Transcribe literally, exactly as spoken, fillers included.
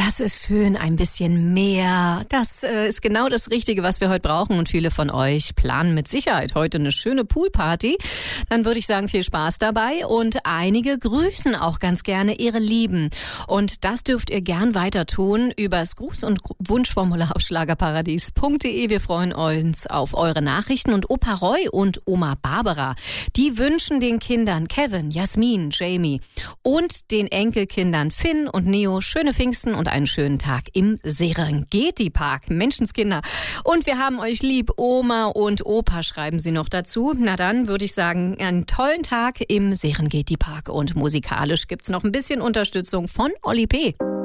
Das ist schön, ein bisschen mehr. Das äh, ist genau das Richtige, was wir heute brauchen. Und viele von euch planen mit Sicherheit heute eine schöne Poolparty. Dann würde ich sagen, viel Spaß dabei. Und einige grüßen auch ganz gerne ihre Lieben. Und das dürft ihr gern weiter tun übers Gruß- und Wunschformular auf schlagerparadies punkt de. Wir freuen uns auf eure Nachrichten. Und Opa Roy und Oma Barbara, die wünschen den Kindern Kevin, Jasmin, Jamie und den Enkelkindern Finn und Neo schöne Pfingsten und einen schönen Tag im Serengeti-Park. Menschenskinder. Und wir haben euch lieb. Oma und Opa schreiben sie noch dazu. Na dann würde ich sagen, einen tollen Tag im Serengeti-Park. Und musikalisch gibt's noch ein bisschen Unterstützung von Olli P.